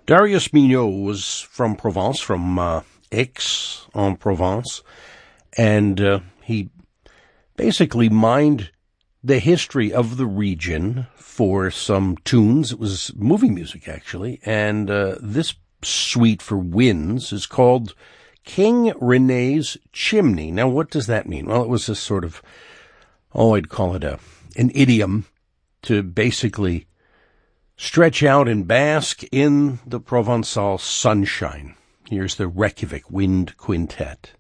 Darius Mignot was from Provence, from Aix-en-Provence, and he basically mined the history of the region for some tunes. It was movie music, actually, and this suite for winds is called King René's Chimney. Now, what does that mean? Well, it was this sort of, I'd call it an idiom to basically stretch out and bask in the Provençal sunshine. Here's the Reykjavik Wind Quintet.